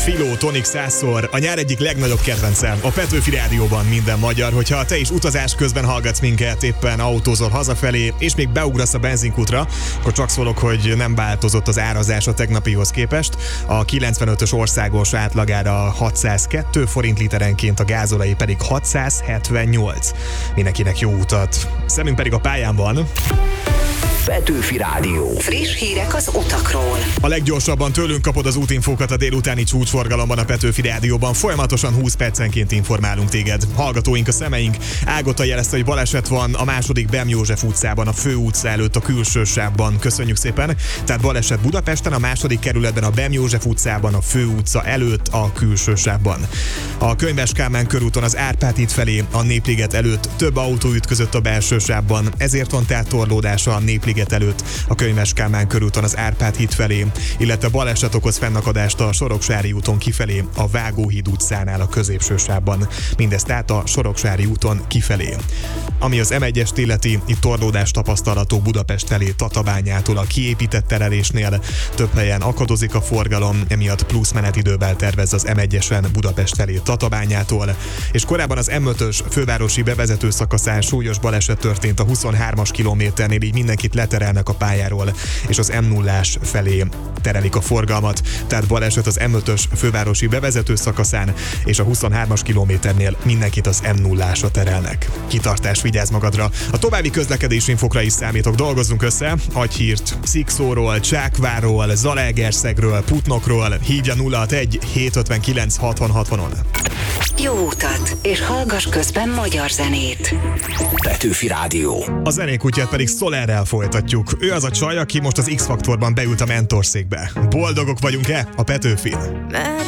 Filó, Tonik Szászor, a nyár egyik legnagyobb kedvencem, a Petőfi Rádióban minden magyar. Hogyha te is utazás közben hallgatsz minket, éppen autózol hazafelé, és még beugrasz a benzinkútra, akkor csak szólok, hogy nem változott az árazás a tegnapihoz képest. A 95-ös országos átlagára 602 forint literenként, a gázolai pedig 678. Mindenkinek jó utat. Szemünk pedig a pályán van. Petőfi Rádió. Friss hírek az utakról. A leggyorsabban tőlünk kapod az útinfókat a délutáni csúcsforgalomban a Petőfi Rádióban. Folyamatosan 20 percenként informálunk téged. Hallgatóink, a szemeink. Ágota jelezte, hogy baleset van a második Bem József utcában, a főutca előtt, a külső sávban. Köszönjük szépen. Tehát baleset Budapesten, a második kerületben, a Bem József utcában, a főutca előtt, a külső sávban. A Könyves Kálmán körúton az Árpád híd felé, a Népliget előtt több autó ütközött a belső sávban, ezért van tehát torlódása a Népliget előtt, a Könyves Kálmán körúton az Árpád híd felé, illetve baleset okoz fennakadást a Soroksári úton kifelé, a Vágóhíd utcánál a középső sávban. Mindez tehát a Soroksári úton kifelé. Ami az M1-est illeti, itt torlódás tapasztalható Budapest felé Tatabányától a kiépített terelésnél. Több helyen akadozik a forgalom, emiatt plusz menetidővel tervez az M1-esen Budapest felé Tatabányától. És korábban az M5-ös fővárosi bevezető szakaszán súlyos baleset történt a 23-as kilométernél, így mindenkit leterelnek a pályáról, és az M0-ás felé terelik a forgalmat. Tehát baleset az M5-ös fővárosi bevezető szakaszán, és a 23-as kilométernél mindenkit az M0-ásra terelnek. Kitartás, vigyázz magadra! A további közlekedési infokra is számítok, dolgozzunk össze. Adj hírt Szikszóról, Csákvárról, Zalaegerszegről, Putnokról, hívj a 061 759 6060-on. Jó utat, és hallgass közben magyar zenét. Petőfi Rádió. A zenékutyát pedig Solerrel folytatjuk. Ő az a csaj, aki most az X-faktorban beült a mentorszékbe. Boldogok vagyunk-e a Petőfin?